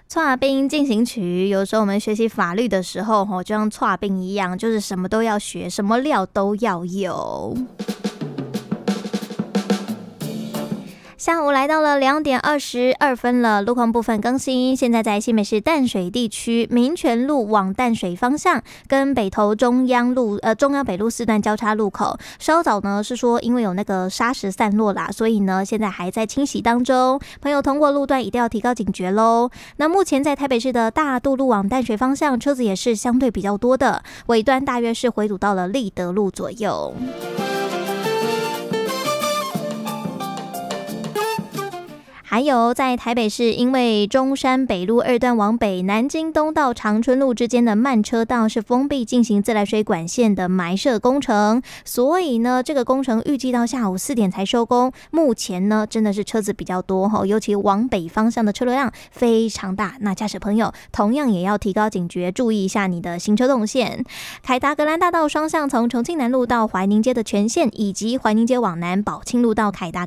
剉冰进行曲，有时候我们学习法律的时候，就像剉冰一样，就是什么都要学，什么料都要有。下午来到了2:22了，路况部分更新。现在在新北市淡水地区民权路往淡水方向，跟北投中央北路4段交叉路口，稍早呢是说因为有那个砂石散落啦，所以呢现在还在清洗当中。朋友通过路段一定要提高警觉喽。那目前在台北市的大渡路往淡水方向，车子也是相对比较多的，尾端大约是回堵到了立德路左右。还有在台北市，因为中山北路2段往北南京东到长春路之间的慢车道是封闭进行自来水管线的埋设工程，所以呢这个工程预计到下午4点才收工。目前呢真的是车子比较多，尤其往北方向的车流量非常大，那驾驶朋友同样也要提高警觉，注意一下你的行车动线。凯达格兰大道双向从重庆南路到怀宁街的全线，以及怀宁街往南宝庆路到凯达